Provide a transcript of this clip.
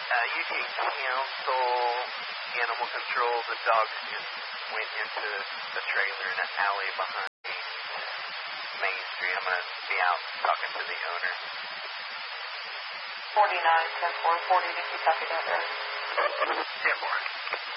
UT Council Animal Control. The dogs just went into the trailer in an alley behind Main Street. I'm going to be out talking to the owner. 49, 10-4, 40, did you copy that, Eric? 10-4.